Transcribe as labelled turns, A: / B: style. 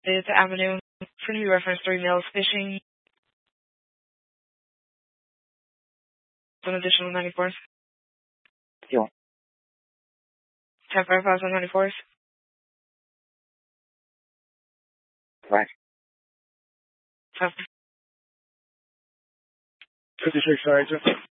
A: Fifth Avenue, for new reference 3 Mills Fishing, an additional 94th.
B: Yeah.
A: 1055 on 94th.
B: Right.
A: 56
B: Sergeant.